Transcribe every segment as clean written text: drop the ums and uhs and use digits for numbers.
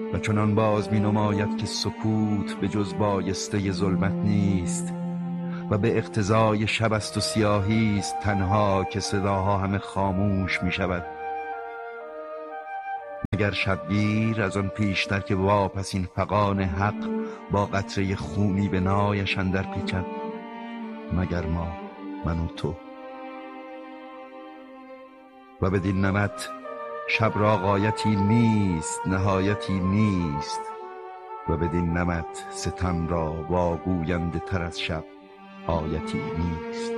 و چنان باز می نماید که سکوت به جز بایسته ظلمت نیست و به اقتضای شب است و سیاهی است تنها که صداها همه خاموش می شود. مگر شبگیر از آن پیشتر که واپسین فغان حق با قطره خونی به نایش اندر پیچد؟ مگر ما، من و تو. و بدین نمط شب را غایتی نیست، نهایتی نیست، و بدین نمط ستم را واگوینده تر از شب آیتی نیست.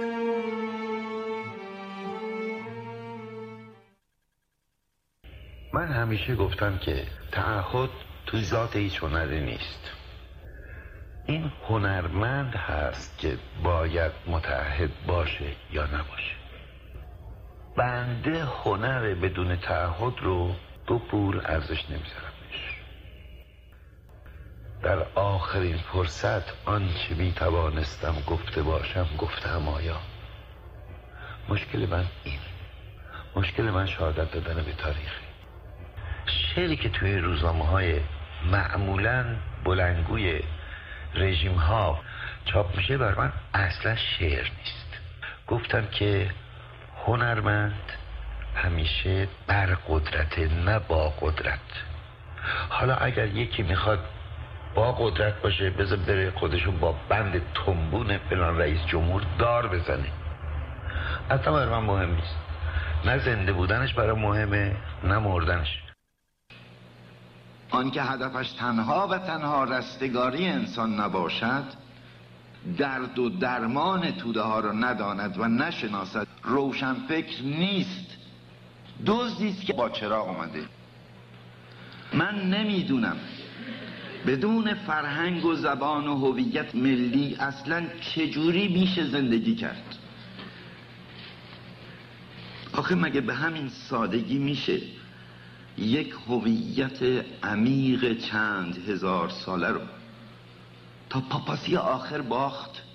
من همیشه گفتم که تعهد توی ذات هیچ هنری نیست. این هنرمند هست که باید متعهد باشه یا نباشه. بنده هنر بدون تعهد رو 2 پول ارزش نمیذارم. در آخرین فرصت آنچه می توانستم گفته باشم گفتم. آیا مشکل من این، مشکل من شهادت دادن به تاریخ. شعری که توی روزنامه‌های معمولاً بلندگوی رژیم ها چاپ میشه بر من اصلا شعر نیست. گفتم که هنرمند همیشه بر قدرت، نه با قدرت. حالا اگر یکی میخواد با قدرت باشه بذار بره خودشو با بند تنبون فلان رئیس جمهور دار بزنه. اصلا برای من مهم نیست. نه زنده بودنش برای مهمه، نه مردنش. آن که هدفش تنها و تنها رستگاری انسان نباشد، درد و درمان توده ها را نداند و نشناسد، روشن فکر نیست، دزدیست که با چراغ اومده. من نمیدونم بدون فرهنگ و زبان و هویت ملی اصلا چجوری میشه زندگی کرد. آخه مگه به همین سادگی میشه یک هویت عمیق چند هزار ساله رو تا پاپاسی آخر باخت؟